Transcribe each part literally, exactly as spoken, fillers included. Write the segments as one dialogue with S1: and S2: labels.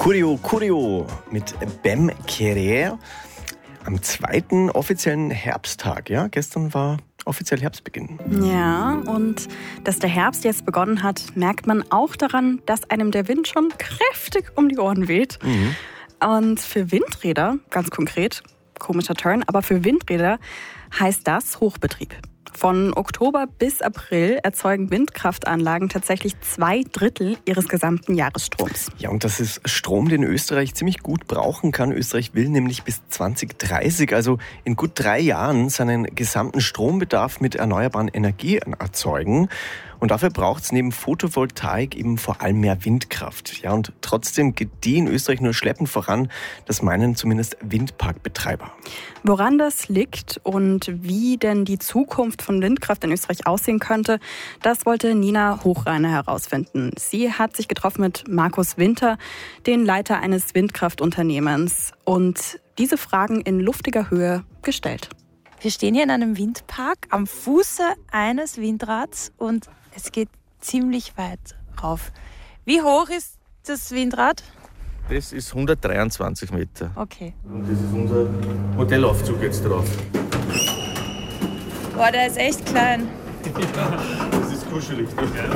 S1: Curio Curio mit Bem Querer am zweiten offiziellen Herbsttag. Ja, gestern war offiziell Herbstbeginn.
S2: Ja, und dass der Herbst jetzt begonnen hat, merkt man auch daran, dass einem der Wind schon kräftig um die Ohren weht. Mhm. Und für Windräder, ganz konkret, komischer Turn, aber für Windräder heißt das Hochbetrieb. Von Oktober bis April erzeugen Windkraftanlagen tatsächlich zwei Drittel ihres gesamten Jahresstroms.
S1: Ja, und das ist Strom, den Österreich ziemlich gut brauchen kann. Österreich will nämlich bis zwanzig dreißig, also in gut drei Jahren, seinen gesamten Strombedarf mit erneuerbaren Energien erzeugen. Und dafür braucht es neben Photovoltaik eben vor allem mehr Windkraft. Ja, und trotzdem geht die in Österreich nur schleppend voran. Das meinen zumindest Windparkbetreiber.
S2: Woran das liegt und wie denn die Zukunft von Windkraft in Österreich aussehen könnte, das wollte Nina Hochreiner herausfinden. Sie hat sich getroffen mit Markus Winter, den Leiter eines Windkraftunternehmens, und diese Fragen in luftiger Höhe gestellt.
S3: Wir stehen hier in einem Windpark am Fuße eines Windrads und es geht ziemlich weit rauf. Wie hoch ist das Windrad?
S4: Das ist hundertdreiundzwanzig Meter.
S3: Okay.
S4: Und das ist unser Modellaufzug jetzt drauf.
S3: Boah, der ist echt klein.
S4: Das ist kuschelig.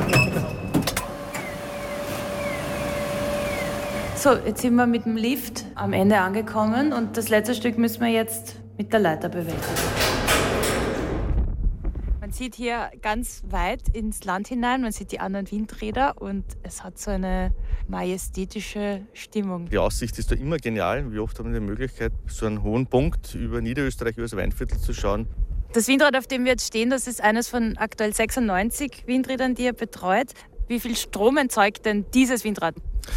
S3: So, jetzt sind wir mit dem Lift am Ende angekommen und das letzte Stück müssen wir jetzt mit der Leiter bewältigen. Man sieht hier ganz weit ins Land hinein, man sieht die anderen Windräder und es hat so eine majestätische Stimmung.
S4: Die Aussicht ist da immer genial. Wie oft haben wir die Möglichkeit, so einen hohen Punkt über Niederösterreich, über das Weinviertel zu schauen.
S3: Das Windrad, auf dem wir jetzt stehen, das ist eines von aktuell sechsundneunzig Windrädern, die er betreut. Wie viel Strom erzeugt denn dieses Windrad?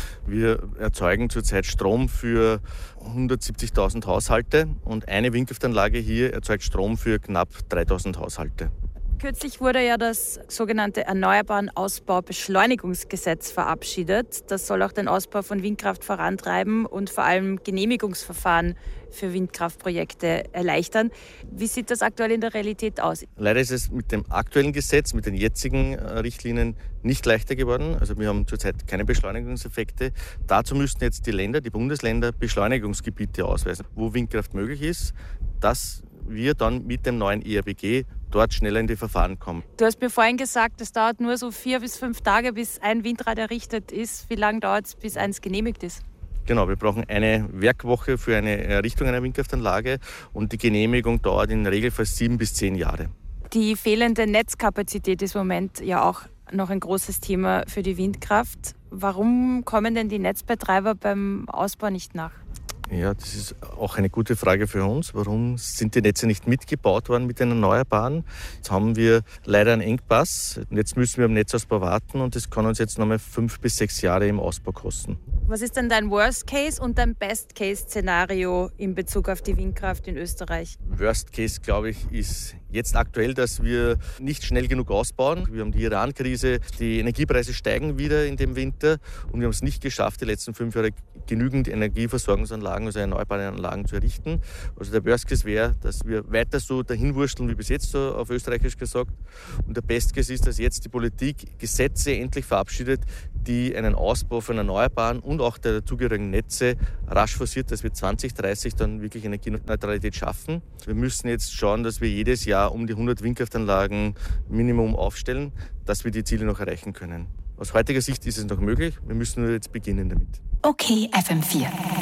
S4: Wir erzeugen zurzeit Strom für hundertsiebzigtausend Haushalte und eine Windkraftanlage hier erzeugt Strom für knapp dreitausend Haushalte.
S3: Kürzlich wurde ja das sogenannte Erneuerbaren Ausbaubeschleunigungsgesetz verabschiedet. Das soll auch den Ausbau von Windkraft vorantreiben und vor allem Genehmigungsverfahren für Windkraftprojekte erleichtern. Wie sieht das aktuell in der Realität aus?
S4: Leider ist es mit dem aktuellen Gesetz, mit den jetzigen Richtlinien nicht leichter geworden. Also wir haben zurzeit keine Beschleunigungseffekte. Dazu müssten jetzt die Länder, die Bundesländer, Beschleunigungsgebiete ausweisen, wo Windkraft möglich ist, dass wir dann mit dem neuen E R B G dort schneller in die Verfahren kommen.
S3: Du hast mir vorhin gesagt, es dauert nur so vier bis fünf Tage, bis ein Windrad errichtet ist. Wie lange dauert es, bis eins genehmigt ist?
S4: Genau, wir brauchen eine Werkwoche für eine Errichtung einer Windkraftanlage und die Genehmigung dauert in der Regel fast sieben bis zehn Jahre.
S3: Die fehlende Netzkapazität ist im Moment ja auch noch ein großes Thema für die Windkraft. Warum kommen denn die Netzbetreiber beim Ausbau nicht nach?
S4: Ja, das ist auch eine gute Frage für uns. Warum sind die Netze nicht mitgebaut worden mit den Erneuerbaren? Jetzt haben wir leider einen Engpass. Jetzt müssen wir am Netzausbau warten und das kann uns jetzt nochmal fünf bis sechs Jahre im Ausbau kosten.
S3: Was ist denn dein Worst-Case und dein Best-Case-Szenario in Bezug auf die Windkraft in Österreich?
S4: Worst-Case, glaube ich, ist jetzt aktuell, dass wir nicht schnell genug ausbauen. Wir haben die Iran-Krise, die Energiepreise steigen wieder in dem Winter und wir haben es nicht geschafft, die letzten fünf Jahre genügend Energieversorgungsanlagen, also erneuerbare Anlagen zu errichten. Also der Worst-Case wäre, dass wir weiter so dahin wursteln wie bis jetzt, so auf österreichisch gesagt. Und der Best-Case ist, dass jetzt die Politik Gesetze endlich verabschiedet, die einen Ausbau von Erneuerbaren und auch der dazugehörigen Netze rasch forciert, dass wir zwanzig dreißig dann wirklich Energieneutralität schaffen. Wir müssen jetzt schauen, dass wir jedes Jahr um die hundert Windkraftanlagen Minimum aufstellen, dass wir die Ziele noch erreichen können. Aus heutiger Sicht ist es noch möglich, wir müssen nur jetzt beginnen damit.
S5: Okay, F M vier.